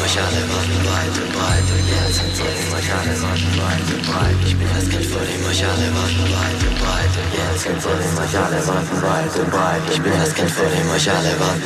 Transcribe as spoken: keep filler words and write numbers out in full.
Schale warten weit und breit und jetzt sind vor dem Schale warten weit und breit. Ich bin das Kind vor dem Schale warten weit und breit und jetzt sind vor dem Schale warten weit und breit. Ich bin das Kind vor dem Schale warten